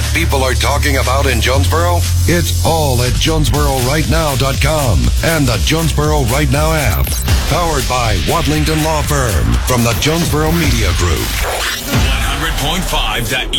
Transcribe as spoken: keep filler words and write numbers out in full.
that people are talking about in Jonesboro? It's all at Jonesboro Right Now dot com and the Jonesboro Right Now app. Powered by Wadlington Law Firm from the Jonesboro Media Group. one hundred point five